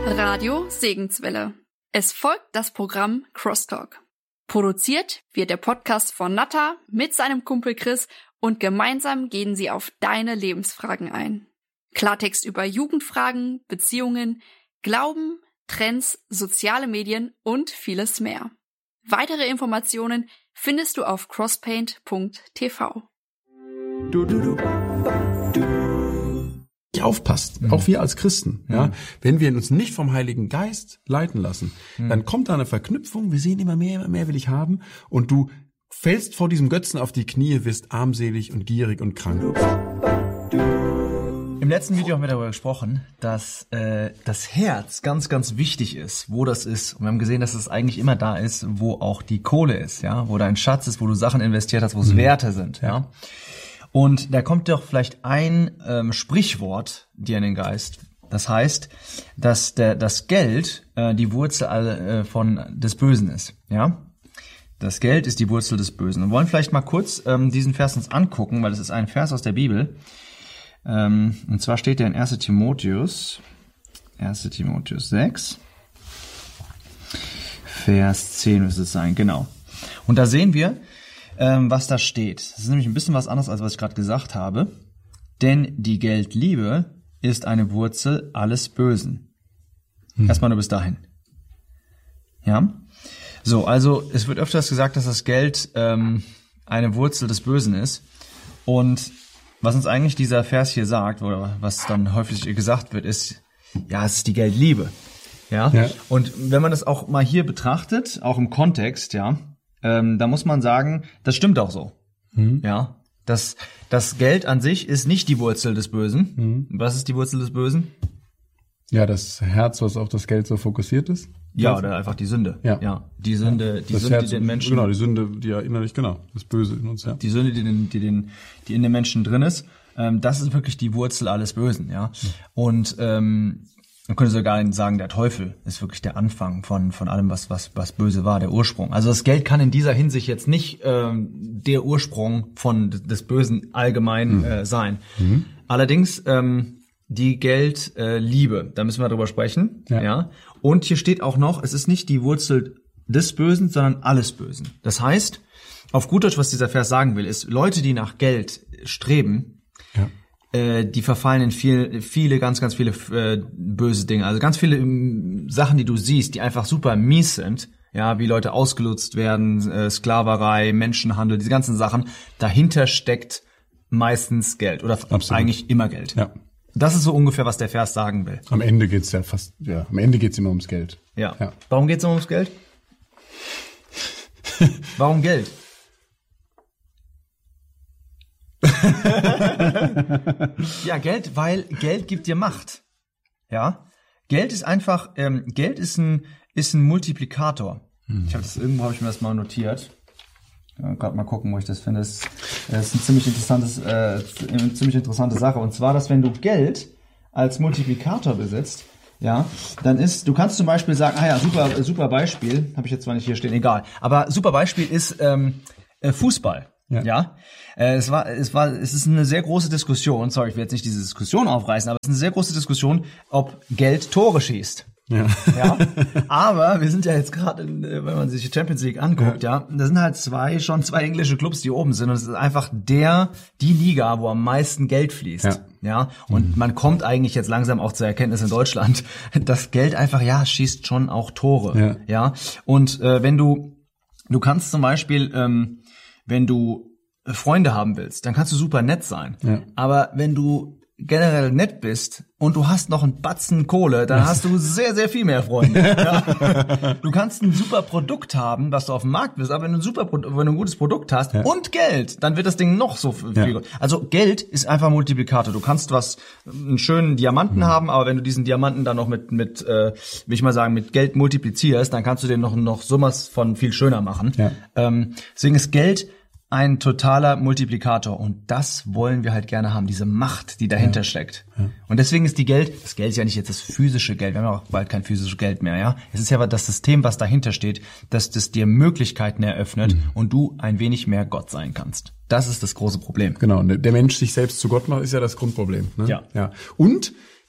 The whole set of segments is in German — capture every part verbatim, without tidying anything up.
Radio Segenswelle. Es folgt das Programm Crosstalk. Produziert wird der Podcast von Natta mit seinem Kumpel Chris und gemeinsam gehen sie auf deine Lebensfragen ein. Klartext über Jugendfragen, Beziehungen, Glauben, Trends, soziale Medien und vieles mehr. Weitere Informationen findest du auf crosspaint punkt t v. Du, du, du, du. Aufpasst, mhm. auch wir als Christen, mhm. ja, wenn wir uns nicht vom Heiligen Geist leiten lassen, mhm. dann kommt da eine Verknüpfung, wir sehen immer mehr, immer mehr will ich haben und du fällst vor diesem Götzen auf die Knie, wirst armselig und gierig und krank. Im letzten Video haben wir darüber gesprochen, dass äh, das Herz ganz, ganz wichtig ist, wo das ist. Und wir haben gesehen, dass es eigentlich immer da ist, wo auch die Kohle ist, ja, wo dein Schatz ist, wo du Sachen investiert hast, wo es mhm. Werte sind, ja. Und da kommt doch vielleicht ein ähm, Sprichwort dir in den Geist. Das heißt, dass der, das Geld äh, die Wurzel äh, von des Bösen ist. Ja, das Geld ist die Wurzel des Bösen. Wir wollen vielleicht mal kurz ähm, diesen Vers uns angucken, weil es ist ein Vers aus der Bibel. Ähm, und zwar steht der in erster Timotheus, erster Timotheus sechs, Vers zehn müsste es sein, genau. Und da sehen wir, Ähm, was da steht. Das ist nämlich ein bisschen was anderes, als was ich gerade gesagt habe. Denn die Geldliebe ist eine Wurzel alles Bösen. Hm. Erstmal nur bis dahin. Ja? So, also es wird öfters gesagt, dass das Geld ähm, eine Wurzel des Bösen ist. Und was uns eigentlich dieser Vers hier sagt, oder was dann häufig gesagt wird, ist, ja, es ist die Geldliebe. Ja? Ja. Und wenn man das auch mal hier betrachtet, auch im Kontext, ja, Ähm, da muss man sagen, das stimmt auch so. Mhm. Ja, das, das Geld an sich ist nicht die Wurzel des Bösen. Mhm. Was ist die Wurzel des Bösen? Ja, das Herz, was auf das Geld so fokussiert ist. Ja, oder einfach die Sünde. Ja, ja die Sünde, die das Sünde, Herz, die den Menschen. Genau, die Sünde, die ja innerlich, genau, das Böse in uns, ja. Die Sünde, die den, die den, die in den Menschen drin ist. Ähm, das ist wirklich die Wurzel alles Bösen, ja. Mhm. Und ähm, man könnte sogar sagen, der Teufel ist wirklich der Anfang von von allem, was was was böse war, der Ursprung. Also das Geld kann in dieser Hinsicht jetzt nicht ähm, der Ursprung von des Bösen allgemein mhm. äh, sein. Mhm. Allerdings ähm, die Geldliebe, äh, da müssen wir drüber sprechen. Ja. ja. Und hier steht auch noch, es ist nicht die Wurzel des Bösen, sondern alles Bösen. Das heißt, auf gut Deutsch, was dieser Vers sagen will, ist, Leute, die nach Geld streben, ja. die verfallen in viel, viele, ganz, ganz viele äh, böse Dinge. Also ganz viele ähm, Sachen, die du siehst, die einfach super mies sind. Ja, wie Leute ausgelutzt werden, äh, Sklaverei, Menschenhandel, diese ganzen Sachen. Dahinter steckt meistens Geld oder Absolut. Eigentlich immer Geld. Ja. Das ist so ungefähr, was der Vers sagen will. Am Ende geht's ja fast, ja, am Ende geht's immer ums Geld. Ja. ja. Warum geht's immer ums Geld? Warum Geld? Ja, Geld, weil Geld gibt dir Macht. Ja, Geld ist einfach, ähm, Geld ist ein ist ein Multiplikator. Hm. Ich habe das irgendwo, habe ich mir das mal notiert. Ja, gerade mal gucken, wo ich das finde. Das, das ist ein ziemlich interessantes, äh, eine ziemlich interessante Sache. Und zwar, dass wenn du Geld als Multiplikator besitzt, ja, dann ist, du kannst zum Beispiel sagen, ah ja, super, super Beispiel, habe ich jetzt zwar nicht hier stehen, egal. Aber super Beispiel ist ähm, Fußball. Ja, ja. Äh, es war, es war, es ist eine sehr große Diskussion. Sorry, ich will jetzt nicht diese Diskussion aufreißen, aber es ist eine sehr große Diskussion, ob Geld Tore schießt. Ja. Ja. Aber wir sind ja jetzt gerade, wenn man sich die Champions League anguckt, ja, ja da sind halt zwei, schon zwei englische Clubs, die oben sind, und es ist einfach der, die Liga, wo am meisten Geld fließt. Ja. Ja. Und mhm. man kommt eigentlich jetzt langsam auch zur Erkenntnis in Deutschland, dass Geld einfach, ja, schießt schon auch Tore. Ja. Ja. Und äh, wenn du, du kannst zum Beispiel, ähm, wenn du Freunde haben willst, dann kannst du super nett sein. Ja. Aber wenn du generell nett bist und du hast noch einen Batzen Kohle, dann hast du sehr, sehr viel mehr Freunde. Ja. Du kannst ein super Produkt haben, was du auf dem Markt bist, aber wenn du ein super, wenn du ein gutes Produkt hast ja. und Geld, dann wird das Ding noch so viel. Ja. Also Geld ist einfach ein Multiplikator. Du kannst was, einen schönen Diamanten mhm. haben, aber wenn du diesen Diamanten dann noch mit, mit, äh, will ich mal sagen, mit Geld multiplizierst, dann kannst du den noch, noch sowas von viel schöner machen. Ja. Ähm, deswegen ist Geld ein totaler Multiplikator, und das wollen wir halt gerne haben, diese Macht, die dahinter ja. steckt. Ja. Und deswegen ist die Geld, das Geld ist ja nicht jetzt das physische Geld, wir haben ja auch bald kein physisches Geld mehr, ja. Es ist ja das System, was dahinter steht, dass das dir Möglichkeiten eröffnet mhm. und du ein wenig mehr Gott sein kannst. Das ist das große Problem. Genau, der Mensch sich selbst zu Gott macht, ist ja das Grundproblem. Ne? Ja. ja. Und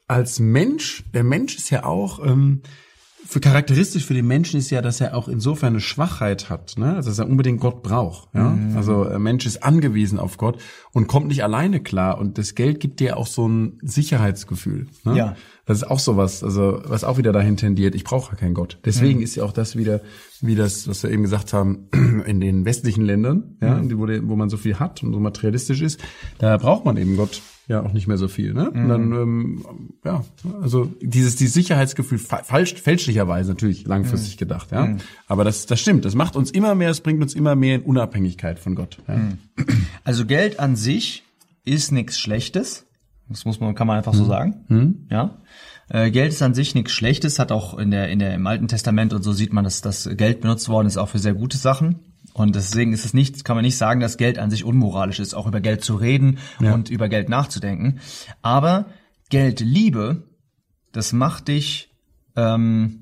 als Mensch, der Mensch ist ja auch, ähm, für charakteristisch für den Menschen ist ja, dass er auch insofern eine Schwachheit hat, ne? Also dass er unbedingt Gott braucht. Ja? Mhm. Also der Mensch ist angewiesen auf Gott und kommt nicht alleine klar. Und das Geld gibt dir auch so ein Sicherheitsgefühl. Ne? Ja. Das ist auch sowas, also was auch wieder dahin tendiert. Ich brauche ja keinen Gott. Deswegen mhm. ist ja auch das wieder, wie das, was wir eben gesagt haben, in den westlichen Ländern, ja, mhm. wo, die, wo man so viel hat und so materialistisch ist, da braucht man eben Gott ja auch nicht mehr so viel, ne? Mhm. Und dann, ähm, ja, also dieses, dieses Sicherheitsgefühl falsch, fälschlicherweise natürlich langfristig mhm. gedacht, ja. Mhm. Aber das, das stimmt. Das macht uns immer mehr, es bringt uns immer mehr in Unabhängigkeit von Gott. Ja? Mhm. Also Geld an sich ist nichts Schlechtes. Das muss man, kann man einfach so mhm. sagen. Mhm. Ja. Äh, Geld ist an sich nichts Schlechtes, hat auch in der, in der, im Alten Testament und so sieht man, dass das Geld benutzt worden ist auch für sehr gute Sachen. Und deswegen ist es nicht, kann man nicht sagen, dass Geld an sich unmoralisch ist, auch über Geld zu reden ja. und über Geld nachzudenken. Aber Geldliebe, das macht dich, ähm,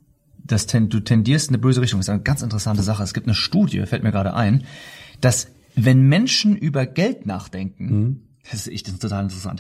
das ten, du tendierst in eine böse Richtung. Das ist eine ganz interessante Sache. Es gibt eine Studie, fällt mir gerade ein, dass wenn Menschen über Geld nachdenken, mhm. das ist echt total interessant,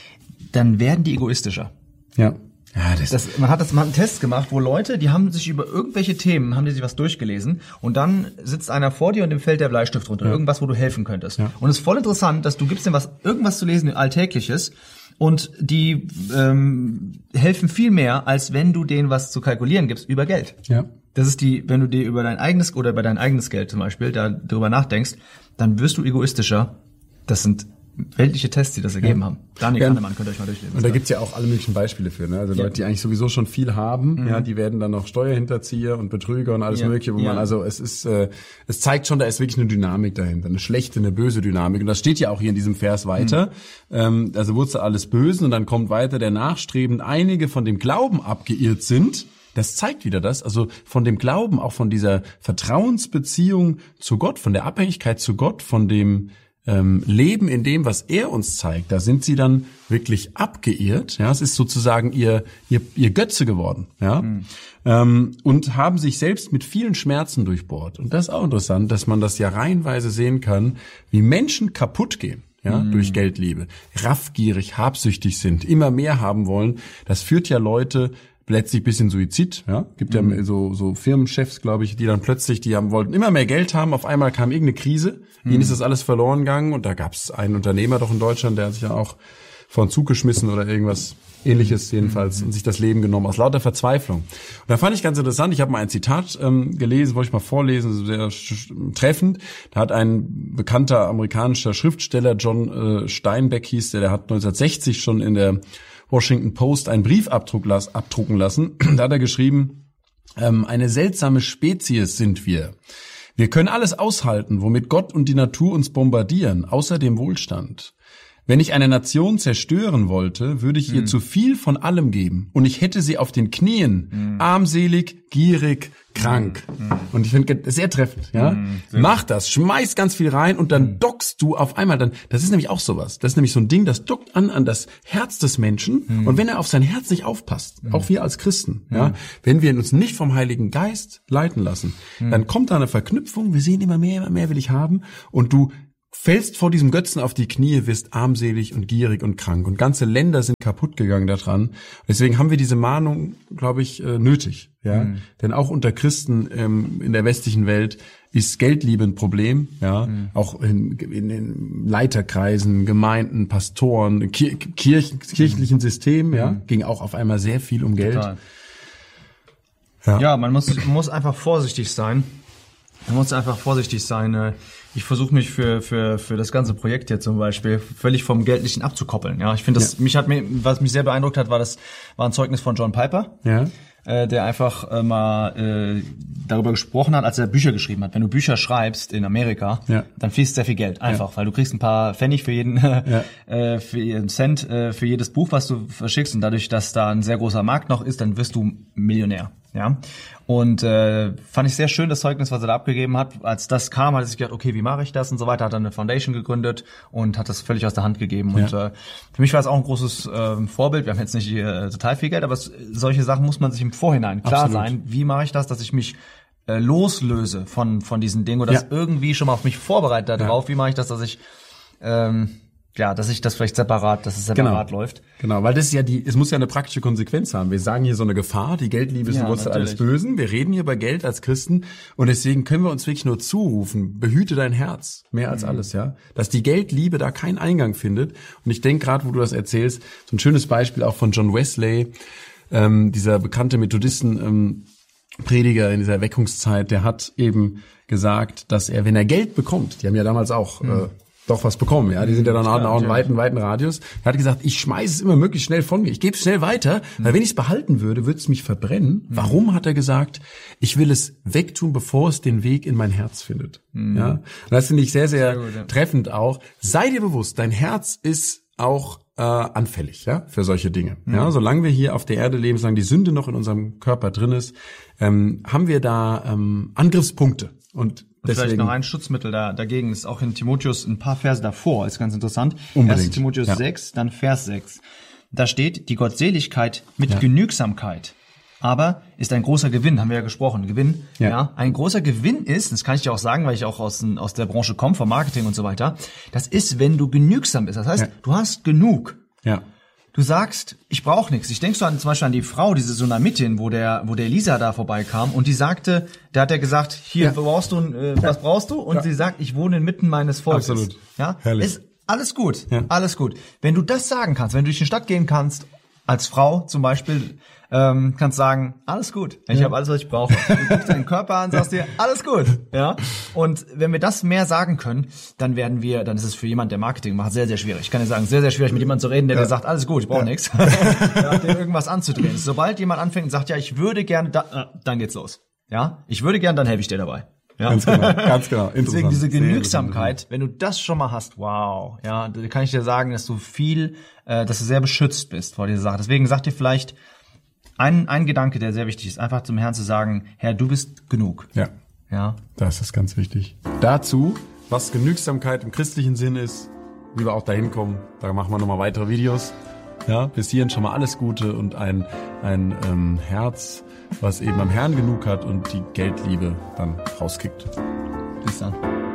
dann werden die egoistischer. Ja. Ja, das das, man hat das, man hat einen Test gemacht, wo Leute, die haben sich über irgendwelche Themen, haben die sich was durchgelesen und dann sitzt einer vor dir und dem fällt der Bleistift runter, ja. irgendwas, wo du helfen könntest. Ja. Und es ist voll interessant, dass du gibst dem was, irgendwas zu lesen, Alltägliches und die ähm, helfen viel mehr, als wenn du denen was zu kalkulieren gibst über Geld. Ja. Das ist die, wenn du dir über dein eigenes oder über dein eigenes Geld zum Beispiel da darüber nachdenkst, dann wirst du egoistischer. Das sind weltliche Tests, die das ergeben ja. haben. Daniel ja. Kahnemann, könnt ihr euch mal durchlesen. Und da gibt's ja auch alle möglichen Beispiele für, ne? Also ja. Leute, die eigentlich sowieso schon viel haben, mhm. ja, die werden dann noch Steuerhinterzieher und Betrüger und alles ja. Mögliche, wo ja. man, also es ist, äh, es zeigt schon, da ist wirklich eine Dynamik dahinter, eine schlechte, eine böse Dynamik. Und das steht ja auch hier in diesem Vers weiter. Mhm. Ähm, also Wurzel alles Bösen und dann kommt weiter, der nachstrebend einige von dem Glauben abgeirrt sind. Das zeigt wieder das, also von dem Glauben, auch von dieser Vertrauensbeziehung zu Gott, von der Abhängigkeit zu Gott, von dem Ähm, Leben in dem, was er uns zeigt, da sind sie dann wirklich abgeirrt. Ja, es ist sozusagen ihr ihr, ihr Götze geworden. Ja, mhm. ähm, und haben sich selbst mit vielen Schmerzen durchbohrt. Und das ist auch interessant, dass man das ja reihenweise sehen kann, wie Menschen kaputt gehen. Ja, mhm. durch Geldliebe, raffgierig, habsüchtig sind, immer mehr haben wollen. Das führt ja Leute letztlich bis in Suizid, ja, gibt mhm. ja so so Firmenchefs, glaube ich, die dann plötzlich, die haben wollten immer mehr Geld haben, auf einmal kam irgendeine Krise, mhm. ihnen ist das alles verloren gegangen und da gab es einen Unternehmer doch in Deutschland, der hat sich ja auch vor den Zug geschmissen oder irgendwas Ähnliches jedenfalls mhm. und sich das Leben genommen aus lauter Verzweiflung. Und da fand ich ganz interessant, ich habe mal ein Zitat ähm, gelesen, wollte ich mal vorlesen, sehr treffend. Da hat ein bekannter amerikanischer Schriftsteller, John äh, Steinbeck hieß der, der hat neunzehnhundertsechzig schon in der Washington Post einen Briefabdruck las, abdrucken lassen. Da hat er geschrieben, ähm, eine seltsame Spezies sind wir. Wir können alles aushalten, womit Gott und die Natur uns bombardieren, außer dem Wohlstand. Wenn ich eine Nation zerstören wollte, würde ich ihr hm. zu viel von allem geben und ich hätte sie auf den Knien, hm. armselig, gierig, krank. Hm. Und ich finde sehr treffend, ja. Hm, Mach das, schmeiß ganz viel rein und dann hm. dockst du auf einmal dann, das ist nämlich auch sowas. Das ist nämlich so ein Ding, das dockt an an das Herz des Menschen hm. und wenn er auf sein Herz nicht aufpasst, hm. auch wir als Christen, hm. ja, wenn wir uns nicht vom Heiligen Geist leiten lassen, hm. dann kommt da eine Verknüpfung, wir sehen immer mehr, immer mehr will ich haben und du fällst vor diesem Götzen auf die Knie, wirst armselig und gierig und krank. Und ganze Länder sind kaputt gegangen daran. Deswegen haben wir diese Mahnung, glaube ich, äh, nötig. Ja, mhm. Denn auch unter Christen ähm, in der westlichen Welt ist Geldliebe ein Problem. Ja, mhm. Auch in, in den Leiterkreisen, Gemeinden, Pastoren, Kir- Kirchen, kirchlichen Systemen. Mhm. Ja, ging auch auf einmal sehr viel um Geld. Total. Ja. ja, man muss man muss einfach vorsichtig sein. Man muss einfach vorsichtig sein. Ich versuche mich für für für das ganze Projekt hier zum Beispiel völlig vom Geldlichen abzukoppeln. Ja, ich finde das, ja. mich hat mir, was mich sehr beeindruckt hat, war das war ein Zeugnis von John Piper. Ja. Äh, der einfach äh, mal äh, darüber gesprochen hat, als er Bücher geschrieben hat. Wenn du Bücher schreibst in Amerika, ja. dann fließt sehr viel Geld. Einfach, ja. weil du kriegst ein paar Pfennig für jeden, ja. äh, für jeden Cent, äh, für jedes Buch, was du verschickst. Und dadurch, dass da ein sehr großer Markt noch ist, dann wirst du Millionär. Ja. Und äh, fand ich sehr schön, das Zeugnis, was er da abgegeben hat. Als das kam, hat er sich gedacht, okay, wie mache ich das und so weiter. Hat dann eine Foundation gegründet und hat das völlig aus der Hand gegeben. Ja. Und äh, für mich war es auch ein großes äh, Vorbild. Wir haben jetzt nicht äh, total viel Geld, aber es, solche Sachen muss man sich im Vorhinein klar Absolut. sein. Wie mache ich das, dass ich mich äh, loslöse von von diesen Dingen oder ja. das irgendwie schon mal auf mich vorbereite darauf. Ja. Wie mache ich das, dass ich ähm, ja, dass ich das vielleicht separat, dass es separat genau. läuft. Genau, weil das ist ja die, es muss ja eine praktische Konsequenz haben. Wir sagen hier so eine Gefahr, die Geldliebe ist Ja, die Wurzel natürlich. alles Bösen. Wir reden hier über Geld als Christen und deswegen können wir uns wirklich nur zurufen, behüte dein Herz, mehr als mhm. alles, ja. Dass die Geldliebe da keinen Eingang findet. Und ich denke gerade, wo du das erzählst, so ein schönes Beispiel auch von John Wesley, ähm, dieser bekannte Methodisten, ähm, Prediger in dieser Erweckungszeit, der hat eben gesagt, dass er, wenn er Geld bekommt, die haben ja damals auch mhm. äh, doch was bekommen, ja, die sind ja dann auch, auch einen weiten, weiten Radius. Er hat gesagt, ich schmeiße es immer möglichst schnell von mir, ich gebe es schnell weiter, mhm. weil wenn ich es behalten würde, würde es mich verbrennen. Mhm. Warum, hat er gesagt, ich will es wegtun, bevor es den Weg in mein Herz findet. Mhm. Ja, und das finde ich sehr, sehr, sehr gut, ja. treffend auch. Sei dir bewusst, dein Herz ist auch äh, anfällig, ja, für solche Dinge. Mhm. Ja, solange wir hier auf der Erde leben, solange die Sünde noch in unserem Körper drin ist, ähm, haben wir da ähm, Angriffspunkte. Und deswegen, vielleicht noch ein Schutzmittel da, dagegen ist auch in Timotheus ein paar Verse davor, ist ganz interessant. Unbedingt. Erster Timotheus ja. sechs, dann Vers sechs. Da steht, die Gottseligkeit mit ja. Genügsamkeit aber ist ein großer Gewinn, haben wir ja gesprochen, Gewinn. Ja. ja. Ein großer Gewinn ist, das kann ich dir auch sagen, weil ich auch aus, aus der Branche komme, vom Marketing und so weiter, das ist, wenn du genügsam bist. Das heißt, ja. du hast genug. Ja. Du sagst, ich brauche nichts. Ich denke so an, zum Beispiel an die Frau, diese Sunamitin, wo der, wo der Lisa da vorbeikam und die sagte, da hat er gesagt, hier, ja. brauchst du, äh, was brauchst du? Und ja. sie sagt, ich wohne inmitten meines Volkes. Absolut. Ja, herrlich. Ist alles gut, ja. alles gut. Wenn du das sagen kannst, wenn du durch die Stadt gehen kannst, als Frau zum Beispiel, ähm, kannst sagen, alles gut, ich ja. habe alles, was ich brauche. Du guckst deinen Körper an, sagst dir, alles gut, ja. Und wenn wir das mehr sagen können, dann werden wir, dann ist es für jemand, der Marketing macht, sehr, sehr schwierig. Ich kann dir sagen, sehr, sehr schwierig, mit jemandem zu reden, der ja. dir sagt, alles gut, ich brauche ja. nichts, ja, dem irgendwas anzudrehen. Sobald jemand anfängt und sagt, ja, ich würde gerne, da, äh, dann geht's los, ja. Ich würde gerne, dann helfe ich dir dabei. Ja. Ganz genau, ganz genau. Deswegen diese Genügsamkeit, wenn du das schon mal hast, wow, ja, da kann ich dir sagen, dass du viel, äh, dass du sehr beschützt bist vor dieser Sache. Deswegen sag dir vielleicht ein, ein Gedanke, der sehr wichtig ist, einfach zum Herrn zu sagen, Herr, du bist genug. Ja. Ja. Das ist ganz wichtig. Dazu, was Genügsamkeit im christlichen Sinn ist, wie wir auch dahin kommen, da machen wir nochmal weitere Videos. Ja, bis hierhin schon mal alles Gute und ein, ein ähm, Herz, was eben am Herrn genug hat und die Geldliebe dann rauskickt. Bis dann.